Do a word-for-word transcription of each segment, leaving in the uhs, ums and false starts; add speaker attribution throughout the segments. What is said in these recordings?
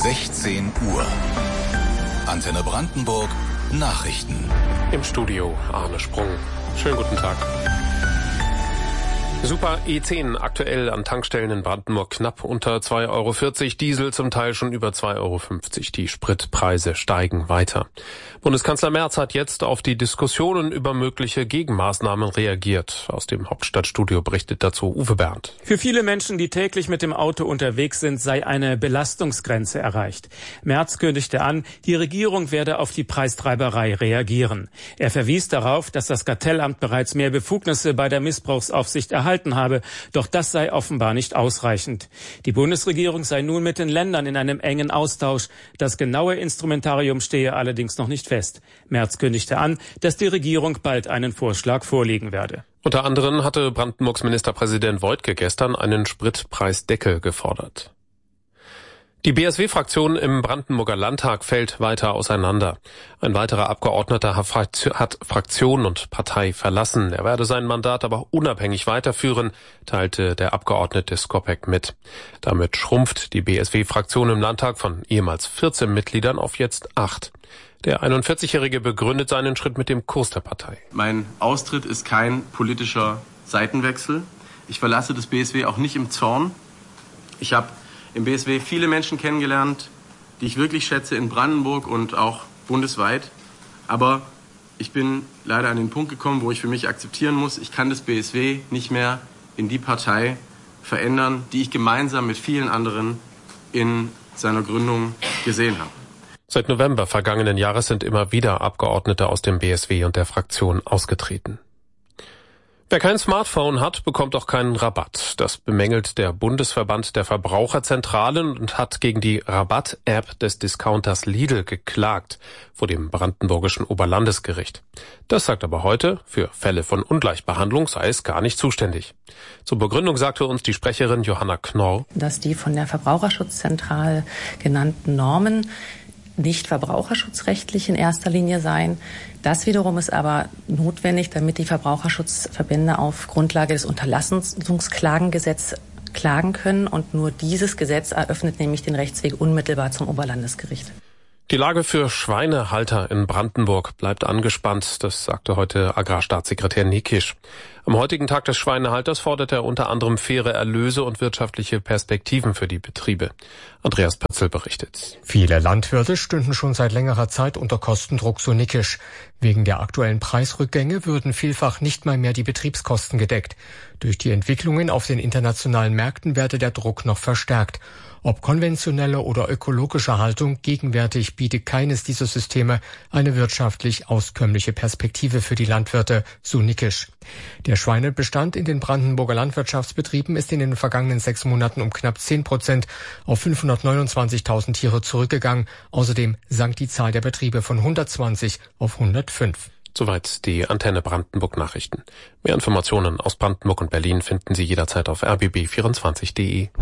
Speaker 1: sechzehn Uhr. Antenne Brandenburg Nachrichten.
Speaker 2: Im Studio Arne Sprung. Schönen guten Tag. Super E zehn aktuell an Tankstellen in Brandenburg knapp unter zwei Euro vierzig, Diesel zum Teil schon über zwei Euro fünfzig. Die Spritpreise steigen weiter. Bundeskanzler Merz hat jetzt auf die Diskussionen über mögliche Gegenmaßnahmen reagiert. Aus dem Hauptstadtstudio berichtet dazu Uwe Bernd.
Speaker 3: Für viele Menschen, die täglich mit dem Auto unterwegs sind, sei eine Belastungsgrenze erreicht. Merz kündigte an, die Regierung werde auf die Preistreiberei reagieren. Er verwies darauf, dass das Kartellamt bereits mehr Befugnisse bei der Missbrauchsaufsicht erhalten habe, doch das sei offenbar nicht ausreichend. Die Bundesregierung sei nun mit den Ländern in einem engen Austausch. Das genaue Instrumentarium stehe allerdings noch nicht fest. Merz kündigte an, dass die Regierung bald einen Vorschlag vorlegen werde.
Speaker 2: Unter anderem hatte Brandenburgs Ministerpräsident Woidke gestern einen Spritpreisdeckel gefordert. Die B S W-Fraktion im Brandenburger Landtag fällt weiter auseinander. Ein weiterer Abgeordneter hat Fraktion und Partei verlassen. Er werde sein Mandat aber unabhängig weiterführen, teilte der Abgeordnete Skopek mit. Damit schrumpft die B S W-Fraktion im Landtag von ehemals vierzehn Mitgliedern auf jetzt acht. Der einundvierzigjährige begründet seinen Schritt mit dem Kurs der Partei.
Speaker 4: Mein Austritt ist kein politischer Seitenwechsel. Ich verlasse das B S W auch nicht im Zorn. Ich habe im B S W viele Menschen kennengelernt, die ich wirklich schätze in Brandenburg und auch bundesweit. Aber ich bin leider an den Punkt gekommen, wo ich für mich akzeptieren muss, ich kann das B S W nicht mehr in die Partei verändern, die ich gemeinsam mit vielen anderen in seiner Gründung gesehen habe.
Speaker 2: Seit November vergangenen Jahres sind immer wieder Abgeordnete aus dem B S W und der Fraktion ausgetreten. Wer kein Smartphone hat, bekommt auch keinen Rabatt. Das bemängelt der Bundesverband der Verbraucherzentralen und hat gegen die Rabatt-App des Discounters Lidl geklagt vor dem brandenburgischen Oberlandesgericht. Das sagt aber heute, für Fälle von Ungleichbehandlung sei es gar nicht zuständig. Zur Begründung sagte uns die Sprecherin Johanna Knorr,
Speaker 5: dass die von der Verbraucherschutzzentrale genannten Normen nicht verbraucherschutzrechtlich in erster Linie seien. Das wiederum ist aber notwendig, damit die Verbraucherschutzverbände auf Grundlage des Unterlassungsklagengesetzes klagen können. Und nur dieses Gesetz eröffnet nämlich den Rechtsweg unmittelbar zum Oberlandesgericht.
Speaker 2: Die Lage für Schweinehalter in Brandenburg bleibt angespannt, das sagte heute Agrarstaatssekretär Nikisch. Am heutigen Tag des Schweinehalters fordert er unter anderem faire Erlöse und wirtschaftliche Perspektiven für die Betriebe. Andreas Pötzl berichtet.
Speaker 6: Viele Landwirte stünden schon seit längerer Zeit unter Kostendruck, so Nikisch. Wegen der aktuellen Preisrückgänge würden vielfach nicht mal mehr die Betriebskosten gedeckt. Durch die Entwicklungen auf den internationalen Märkten werde der Druck noch verstärkt. Ob konventionelle oder ökologische Haltung, gegenwärtig bietet keines dieser Systeme eine wirtschaftlich auskömmliche Perspektive für die Landwirte, so Nikisch. Der Schweinebestand in den Brandenburger Landwirtschaftsbetrieben ist in den vergangenen sechs Monaten um knapp zehn Prozent auf fünfhundertneunundzwanzigtausend Tiere zurückgegangen. Außerdem sank die Zahl der Betriebe von hundertzwanzig auf hundertfünf.
Speaker 2: Soweit die Antenne Brandenburg Nachrichten. Mehr Informationen aus Brandenburg und Berlin finden Sie jederzeit auf r b b vierundzwanzig punkt d e.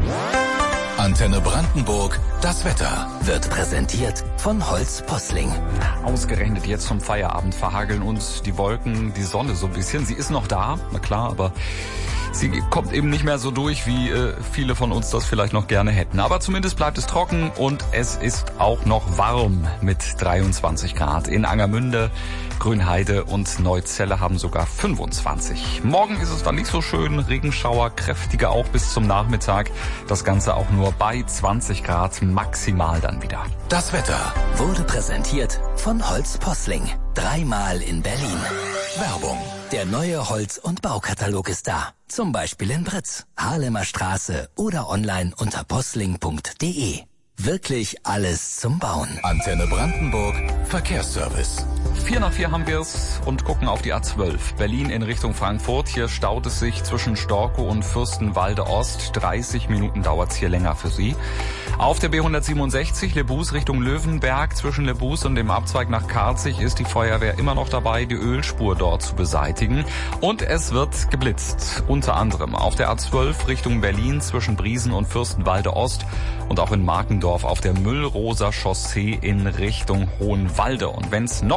Speaker 1: Antenne Brandenburg, das Wetter
Speaker 7: wird präsentiert von Holz Posling.
Speaker 8: Ausgerechnet jetzt zum Feierabend verhageln uns die Wolken, die Sonne so ein bisschen. Sie ist noch da, na klar, aber sie kommt eben nicht mehr so durch, wie äh, viele von uns das vielleicht noch gerne hätten. Aber zumindest bleibt es trocken und es ist auch noch warm mit dreiundzwanzig Grad. In Angermünde, Grünheide und Neuzelle haben sogar fünfundzwanzig. Morgen ist es dann nicht so schön, Regenschauer, kräftige auch bis zum Nachmittag. Das Ganze auch nur bei zwanzig Grad maximal dann wieder.
Speaker 1: Das Wetter
Speaker 7: wurde präsentiert von Holz Posling. Dreimal in Berlin.
Speaker 1: Werbung.
Speaker 7: Der neue Holz- und Baukatalog ist da. Zum Beispiel in Britz, Haarlemer Straße oder online unter posling punkt d e. Wirklich alles zum Bauen.
Speaker 1: Antenne Brandenburg, Verkehrsservice.
Speaker 8: Vier nach vier haben wir's und gucken auf die A zwölf. Berlin in Richtung Frankfurt. Hier staut es sich zwischen Storkow und Fürstenwalde Ost. dreißig Minuten dauert's hier länger für Sie. Auf der B hundertsiebenundsechzig Lebus Richtung Löwenberg. Zwischen Lebus und dem Abzweig nach Karzig ist die Feuerwehr immer noch dabei, die Ölspur dort zu beseitigen. Und es wird geblitzt. Unter anderem auf der A zwölf Richtung Berlin zwischen Briesen und Fürstenwalde Ost und auch in Markendorf auf der Müllroser Chaussee in Richtung Hohenwalde. Und wenn es noch mehr gibt,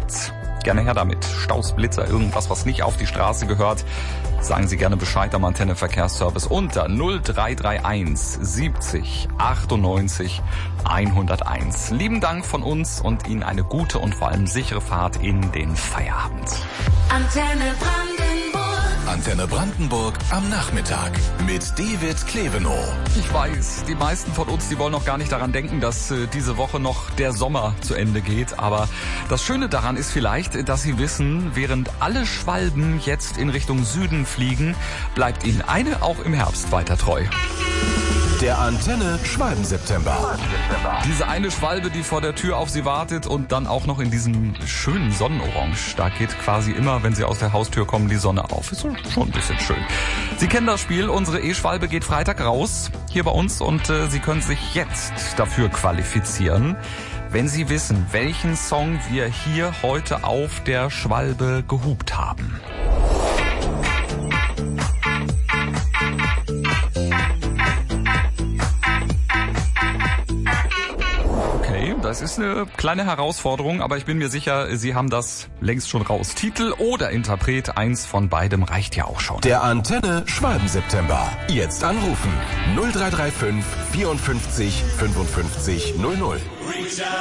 Speaker 8: gibt. Gerne her damit. Staus, Blitzer, irgendwas, was nicht auf die Straße gehört. Sagen Sie gerne Bescheid am Antenne Verkehrsservice unter null drei drei eins siebzig achtundneunzig hunderteins. Lieben Dank von uns und Ihnen eine gute und vor allem sichere Fahrt in den Feierabend.
Speaker 1: Antenne Brandenburg. Antenne Brandenburg am Nachmittag mit David Klevenow.
Speaker 8: Ich weiß, die meisten von uns, die wollen noch gar nicht daran denken, dass äh, diese Woche noch der Sommer zu Ende geht. Aber das Schöne daran ist vielleicht, dass Sie wissen, während alle Schwalben jetzt in Richtung Süden fliegen, bleibt Ihnen eine auch im Herbst weiter treu.
Speaker 1: Der Antenne Schwalben-September.
Speaker 8: Diese eine Schwalbe, die vor der Tür auf Sie wartet und dann auch noch in diesem schönen Sonnenorange. Da geht quasi immer, wenn Sie aus der Haustür kommen, die Sonne auf. Ist schon ein bisschen schön. Sie kennen das Spiel. Unsere E-Schwalbe geht Freitag raus hier bei uns und äh, Sie können sich jetzt dafür qualifizieren, wenn Sie wissen, welchen Song wir hier heute auf der Schwalbe gehupt haben. Das ist eine kleine Herausforderung, aber ich bin mir sicher, Sie haben das längst schon raus. Titel oder Interpret, eins von beidem reicht ja auch schon.
Speaker 1: Der Antenne Schwalben-September. Jetzt anrufen. null drei drei fünf vierundfünfzig fünfundfünfzig null null.